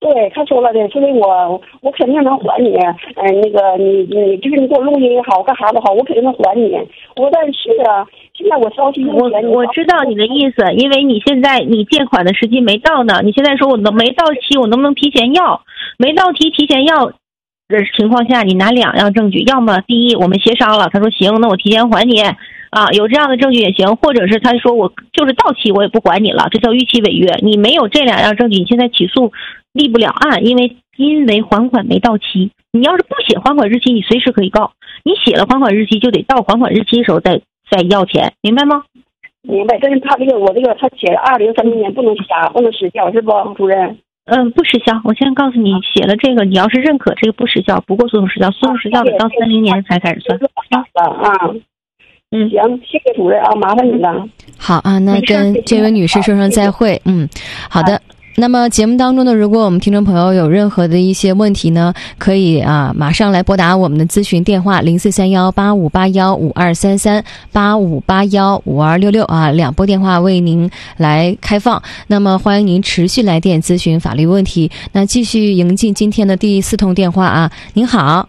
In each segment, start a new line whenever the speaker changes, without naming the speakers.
对，他说了的，所以我肯定能还你。那个你就是你给我录音也好，干啥都好，我肯定能还你。我但是啊，现在我着急用钱。
我知道你的意思，因为你现在你借款的时期没到呢，你现在说我没到期，我能不能提前要？没到期提前要的情况下，你拿2样证据，要么第一我们协商了，他说行，那我提前还你啊，有这样的证据也行，或者是他说我就是到期我也不还你了，这叫逾期违约。你没有这2样证据，你现在起诉立不了案，因为还款没到期。你要是不写还款日期，你随时可以告；你写了还款日期，就得到还款日期的时候再要钱，明白吗？
明白。但是他他写2030年不能瞎，不能失效，是不，主任？
不失效。我先告诉你，写了这个，你要是认可这个不失效，不过诉讼时效，诉讼时效得到30年才开始算。
行，谢谢主任啊，麻烦你了。
好啊，那跟这位女士说声再会。好的。那么节目当中呢，如果我们听众朋友有任何的一些问题呢，可以马上来拨打我们的咨询电话043185815233858152662拨电话为您来开放。那么欢迎您持续来电咨询法律问题。那继续迎进今天的第4通电话啊，您好。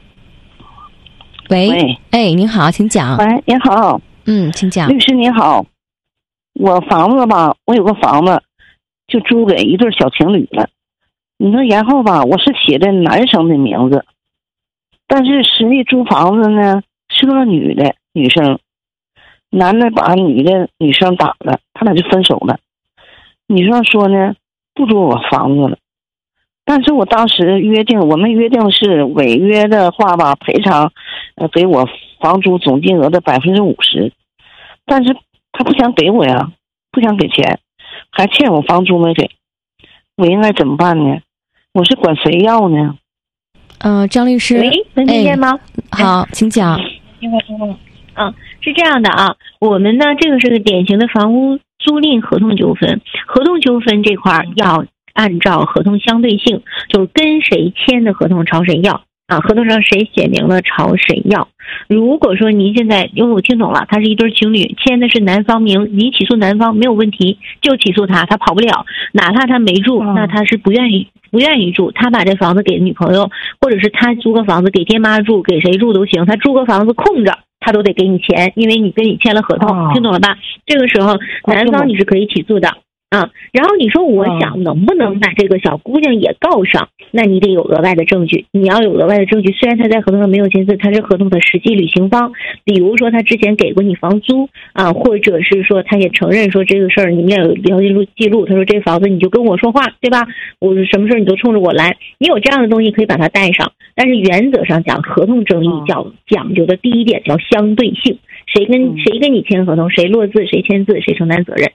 喂，您好，请讲。
喂，您好。
请讲。
律师您好，我房子吧，我有个房子就租给一对小情侣了。你说然后吧，我是写的男生的名字，但是实际租房子呢是个女生，男的把女生打了，他俩就分手了。女生说呢不租我房子了，但是我当时我们约定是违约的话吧，赔偿给我房租总金额的50%，但是他不想给我呀，不想给钱，还欠我房租没给，我应该怎么办呢？我是管谁要呢？
张律师，
能听见吗？
好，请讲。
是这样的啊，我们呢这个是个典型的房屋租赁合同纠纷，合同纠纷这块要按照合同相对性，就是跟谁签的合同朝谁要啊，合同上谁写明了朝谁要。如果说您现在，因为我听懂了，他是一对情侣，签的是男方名，你起诉男方没有问题，就起诉他跑不了，哪怕他没住，那他是不愿意住，他把这房子给女朋友，或者是他租个房子给爹妈住，给谁住都行，他租个房子空着，他都得给你钱，因为你跟你签了合同，听懂了吧？这个时候男方你是可以起诉的。然后你说我想能不能把这个小姑娘也告上，那你得有额外的证据，你要有额外的证据。虽然他在合同上没有签字，他是合同的实际履行方，比如说他之前给过你房租或者是说他也承认说这个事儿你们俩有聊天记录，他说这房子你就跟我说话，对吧？我什么事你都冲着我来，你有这样的东西可以把它带上。但是原则上讲，合同争议讲究的第一点叫相对性，谁跟你签合同，谁落字谁签字谁承担责任。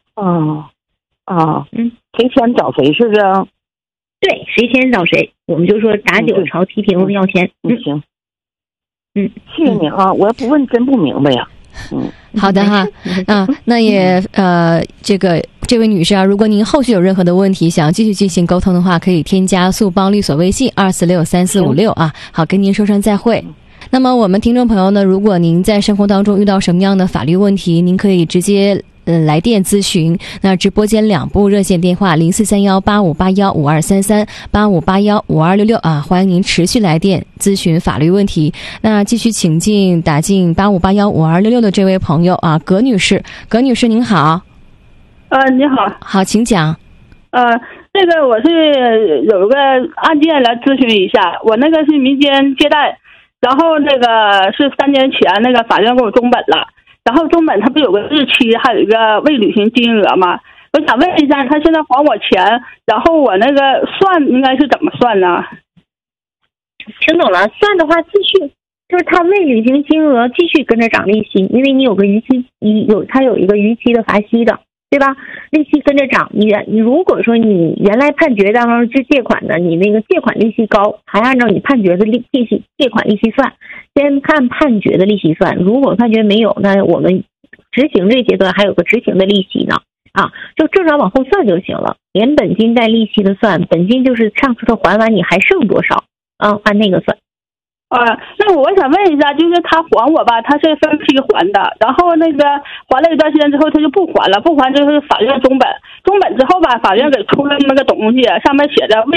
谁先找谁是不是？
对，谁先找谁，我们就说打9朝提瓶要钱。
行。谢谢你啊，我要不问真不明白呀。
好的哈，那也这位女士啊，如果您后续有任何的问题想继续进行沟通的话，可以添加速帮律所微信2463456啊。好，跟您说声再会。那么我们听众朋友呢，如果您在生活当中遇到什么样的法律问题，您可以直接来电咨询。那直播间2部热线电话04318581523385815266啊，欢迎您持续来电咨询法律问题。那继续请进打进85815266的这位朋友啊，葛女士您好。
你好。
好，请讲。
这个我是有一个案件来咨询一下，我那个是民间借贷，然后那个是3年前那个法院给我中本了，然后中本它不有个日期，还有一个未履行金额吗？我想问一下，他现在还我钱，然后我那个算应该是怎么算呢？
听懂了，算的话继续就是他未履行金额继续跟着涨利息，因为你有个逾期，他有一个逾期的罚息的，对吧？利息跟着涨，你如果说你原来判决当中是借款的，你那个借款利息高，还按照你判决的借款利息算，先看判决的利息算。如果判决没有，那我们执行这阶段还有个执行的利息呢，就正常往后算就行了，连本金带利息的算，本金就是上次他还完你还剩多少按那个算。
那我想问一下，就是他还我吧，他是分期还的，然后那个还了一段时间之后他就不还了，不还就是法院中本之后吧，法院给出了那个东西，上面写着未